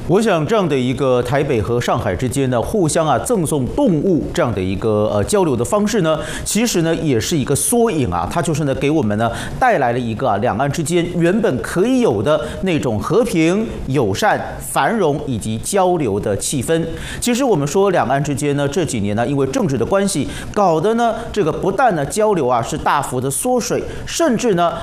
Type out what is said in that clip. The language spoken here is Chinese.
我想这样的一个台北和上海之间呢，互相赠送动物这样的一个交流的方式呢，其实呢也是一个缩影啊，它就是呢给我们呢带来了一个两岸之间原本可以有的那种和平、友善、繁荣以及交流的气氛。其实我们说两岸之间呢这几年呢，因为政治的关系，搞得呢这个不但呢交流是大幅的缩水，甚至呢